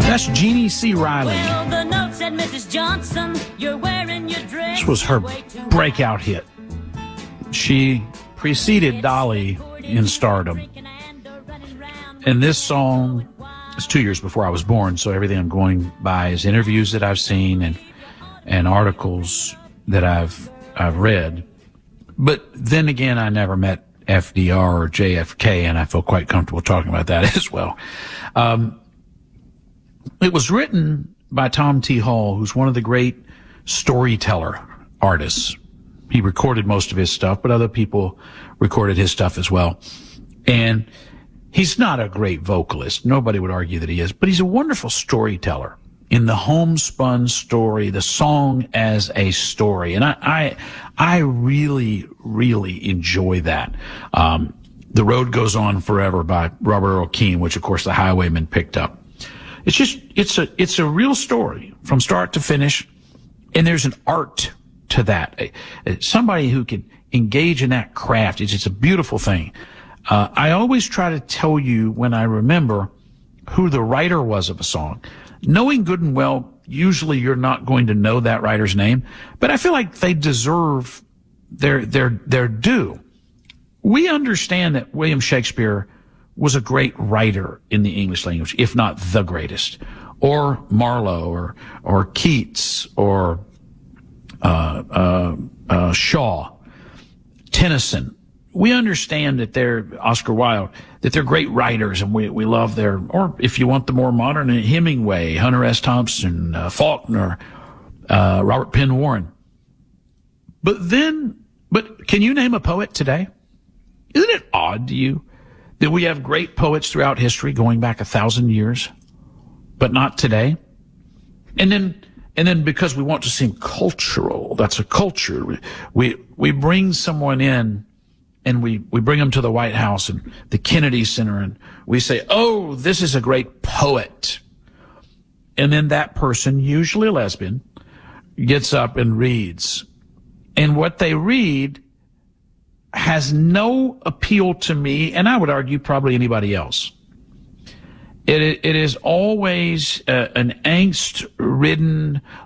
That's Jeannie C. Riley. Well, the note said, Mrs. Johnson, you're wearing your dress. This was her breakout hit. She preceded Dolly in stardom. And this song is 2 years before I was born, so everything I'm going by is interviews that I've seen and articles that I've read. But then again, I never met FDR or JFK, and I feel quite comfortable talking about that as well. It was written by Tom T. Hall, who's one of the great storyteller artists. He recorded most of his stuff, but other people recorded his stuff as well. And he's not a great vocalist. Nobody would argue that he is, but he's a wonderful storyteller in the homespun story, the song as a story. And I really, really enjoy that. The Road Goes On Forever by Robert Earl Keen, which of course the Highwaymen picked up. It's a real story from start to finish. And there's an art to that. Somebody who can engage in that craft, it's a beautiful thing. I always try to tell you when I remember who the writer was of a song. Knowing good and well, usually you're not going to know that writer's name, but I feel like they deserve their due. We understand that William Shakespeare was a great writer in the English language, if not the greatest, or Marlowe or Keats or Shaw, Tennyson. We understand that they're Oscar Wilde, that they're great writers, and we love their, or if you want the more modern, Hemingway, Hunter S. Thompson, Faulkner, Robert Penn Warren. But can you name a poet today? Isn't it odd to you that we have great poets throughout history going back 1,000 years, but not today? And then because we want to seem cultural, that's a culture. We bring someone in and we bring them to the White House and the Kennedy Center and we say, oh, this is a great poet. And then that person, usually a lesbian, gets up and reads. And what they read has no appeal to me, and I would argue probably anybody else. It is always an angst-ridden,